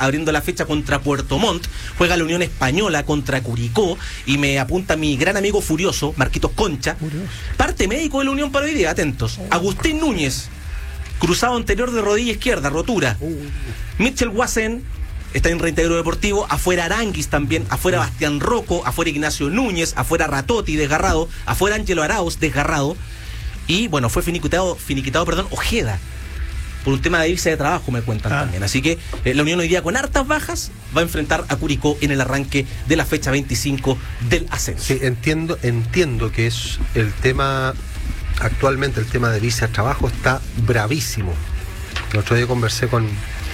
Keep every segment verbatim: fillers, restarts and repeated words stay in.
abriendo la fecha contra Puerto Montt. Juega la Unión Española contra Curicó. Y me apunta mi gran amigo Furioso, Marquitos Concha. Furioso. Parte médico de la Unión para hoy día, atentos. Oh. Agustín Núñez, cruzado anterior de rodilla izquierda, rotura. Uh. Mitchell Wassen está en reintegro deportivo. Afuera Aranguis también. Afuera uh. Bastián Rocco. Afuera Ignacio Núñez. Afuera Ratotti, desgarrado. Afuera Ángelo Arauz, desgarrado. Y bueno, fue finiquitado, finiquitado perdón, Ojeda, por un tema de irse de trabajo, me cuentan ah. también. Así que eh, la Unión hoy día, con hartas bajas, va a enfrentar a Curicó en el arranque de la fecha veinticinco del ascenso. Sí, entiendo, entiendo que es el tema, actualmente el tema de visa de trabajo está bravísimo. El otro día conversé con,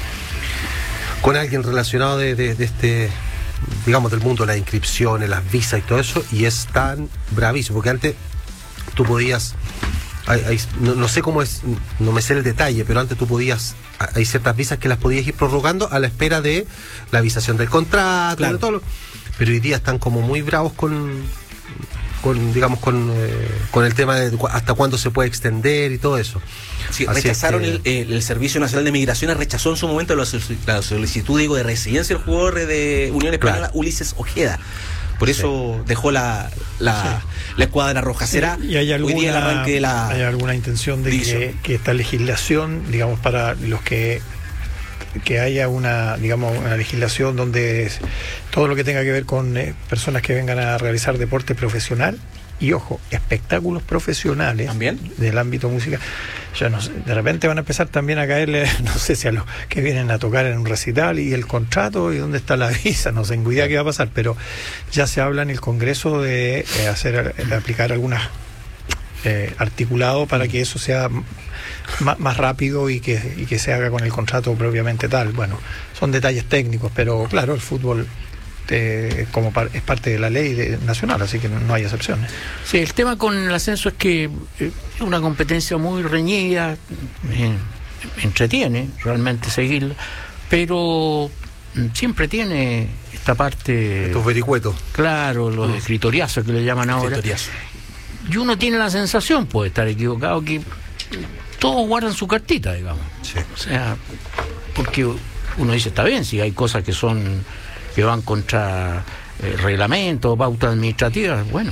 con alguien relacionado de, de, de este, digamos, del mundo de las inscripciones, las visas y todo eso, y es tan bravísimo, porque antes tú podías... Hay, hay, no, no sé cómo es, no me sé el detalle, pero antes tú podías, hay ciertas visas que las podías ir prorrogando a la espera de la visación del contrato, claro. de todo lo, pero hoy día están como muy bravos con, con digamos, con, eh, con el tema de hasta cuándo se puede extender y todo eso. Sí, rechazaron es que, el, el Servicio Nacional de Migraciones, rechazó en su momento la, la solicitud, digo, de residencia del jugador de Unión Española, claro. Ulises Ojeda. Por eso sí. dejó la la, sí. la escuadra roja. ¿Será sí. y hay alguna, hoy día el arranque de la... ¿Hay alguna intención de que, que esta legislación, digamos, para los que que haya una, digamos, una legislación donde todo lo que tenga que ver con eh, personas que vengan a realizar deporte profesional y, ojo, espectáculos profesionales ¿también? Del ámbito musical, ya no sé, de repente van a empezar también a caerle, no sé si a los que vienen a tocar en un recital y el contrato y dónde está la visa, no sé en cuidado qué va a pasar, pero ya se habla en el Congreso de eh, hacer, de aplicar algunas eh, articulado para que eso sea más, más rápido y que, y que se haga con el contrato propiamente tal. Bueno, son detalles técnicos, pero claro, el fútbol Eh, como par, es parte de la ley de, nacional, así que no, no hay excepciones. Sí, el tema con el ascenso es que eh, es una competencia muy reñida, eh, entretiene realmente seguirla, pero siempre tiene esta parte... Estos vericuetos. Claro, los uh. escritoriazos que le llaman ahora. Y uno tiene la sensación, puede estar equivocado, que todos guardan su cartita, digamos. Sí. O sea, porque uno dice, está bien, si hay cosas que son... que van contra eh, reglamentos, pautas administrativas, bueno,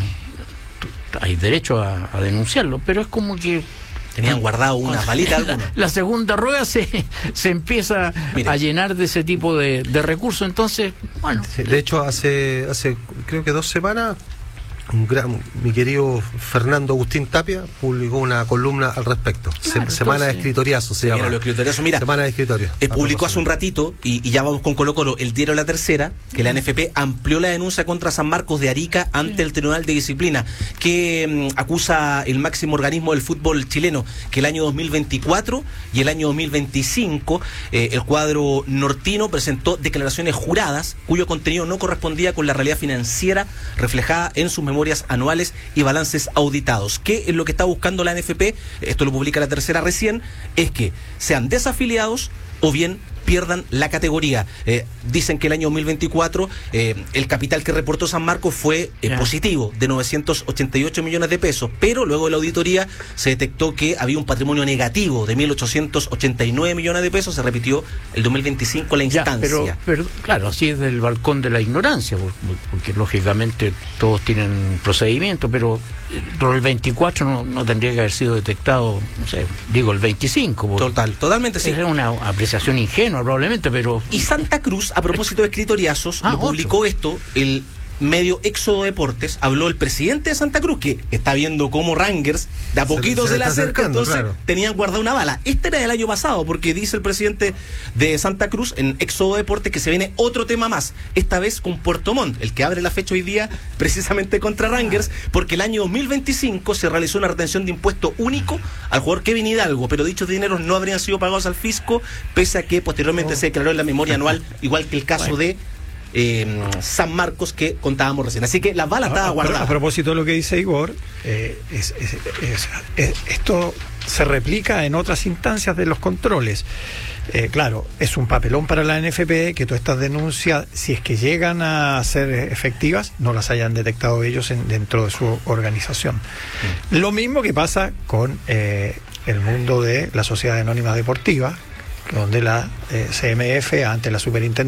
hay derecho a, a denunciarlo, pero es como que tenían guardado unas balitas. La, la segunda rueda se, se empieza Mire. a llenar de ese tipo de, de recursos, entonces, bueno. Sí, de hecho, hace, hace creo que dos semanas, un gran, mi querido Fernando Agustín Tapia publicó una columna al respecto. Claro, se, entonces, Semana de Escritoriazo se llama. Los escritoriazos, mira, Semana de Escritorio. Eh, publicó hace un ratito, y, y ya vamos con Colo Colo, el diario La Tercera, que la N F P amplió la denuncia contra San Marcos de Arica ante sí. el Tribunal de Disciplina, que mm, acusa el máximo organismo del fútbol chileno, que el año dos mil veinticuatro y el año dos mil veinticinco eh, el cuadro nortino presentó declaraciones juradas cuyo contenido no correspondía con la realidad financiera reflejada en sus memorias anuales y balances auditados. ¿Qué es lo que está buscando la N F P? Esto lo publica La Tercera recién, es que sean desafiliados o bien pierdan la categoría. Eh, dicen que el año dos mil veinticuatro eh, el capital que reportó San Marcos fue eh, yeah. positivo, de novecientos ochenta y ocho millones de pesos, pero luego de la auditoría se detectó que había un patrimonio negativo de mil ochocientos ochenta y nueve millones de pesos. Se repitió el dos mil veinticinco la instancia. Ya, pero, pero claro, así es del balcón de la ignorancia, porque, porque lógicamente todos tienen procedimiento, pero el veinticuatro no, no tendría que haber sido detectado, no sé, digo el veinticinco. Total, totalmente sí. Es una apreciación ingenua probablemente, pero... Y Santa Cruz, a propósito de escritoriazos, ah, lo publicó otro. Esto, el medio Éxodo Deportes, habló el presidente de Santa Cruz, que está viendo cómo Rangers de a poquito se, se, se le acerca, entonces claro. tenían guardada una bala. Este era del año pasado, porque dice el presidente de Santa Cruz en Éxodo Deportes que se viene otro tema más, esta vez con Puerto Montt, el que abre la fecha hoy día precisamente contra Rangers, porque el año dos mil veinticinco se realizó una retención de impuesto único al jugador Kevin Hidalgo, pero dichos dineros no habrían sido pagados al fisco, pese a que posteriormente oh. se declaró en la memoria anual, igual que el caso bueno. de Eh, San Marcos que contábamos recién. Así que la bala estaba guardada. A propósito de lo que dice Igor, eh, es, es, es, es, esto se replica en otras instancias de los controles. Eh, claro, es un papelón para la N F P que todas estas denuncias, si es que llegan a ser efectivas, no las hayan detectado ellos en, dentro de su organización. Mm. Lo mismo que pasa con eh, el mundo de la Sociedad Anónima Deportiva, donde la eh, C M F, ante la superintendencia